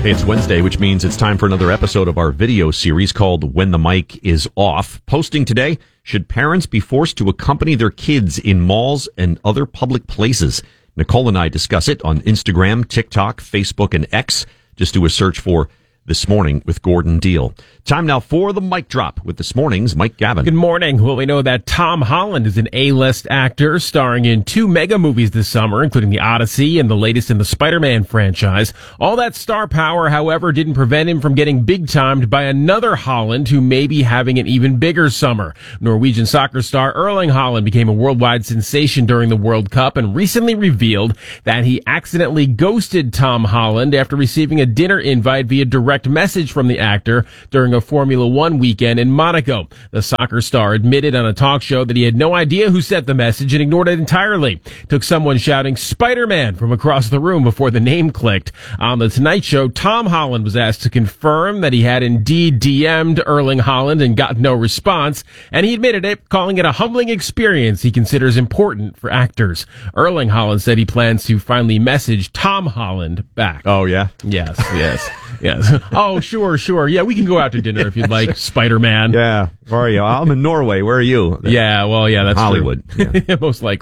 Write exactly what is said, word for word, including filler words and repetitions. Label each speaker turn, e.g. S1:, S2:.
S1: Hey, it's Wednesday, which means it's time for another episode of our video series called When the Mic is Off. Posting today, should parents be forced to accompany their kids in malls and other public places? Nicole and I discuss it on Instagram, TikTok, Facebook, and X. Just do a search for This Morning with Gordon Deal. Time now for the mic drop with this morning's Mike Gavin.
S2: Good morning. Well, we know that Tom Holland is an A-list actor starring in two mega movies this summer, including The Odyssey and the latest in the Spider-Man franchise. All that star power, however, didn't prevent him from getting big-timed by another Holland who may be having an even bigger summer. Norwegian soccer star Erling Haaland became a worldwide sensation during the World Cup and recently revealed that he accidentally ghosted Tom Holland after receiving a dinner invite via direct message from the actor during a Formula One weekend in Monaco. The soccer star admitted on a talk show that he had no idea who sent the message and ignored it entirely. It took someone shouting Spider-Man from across the room before the name clicked. On The Tonight Show, Tom Holland was asked to confirm that he had indeed D M'd Erling Haaland and got no response, and he admitted it, calling it a humbling experience he considers important for actors. Erling Haaland said he plans to finally message Tom Holland back.
S1: Oh, yeah?
S2: Yes, yes, yes. Oh, sure, sure. Yeah, we can go out to dinner if you'd like, Spider-Man.
S1: Yeah. Where are you? I'm in Norway. Where are you?
S2: Yeah, well, yeah, that's
S1: Hollywood.
S2: true. Yeah. Most likely.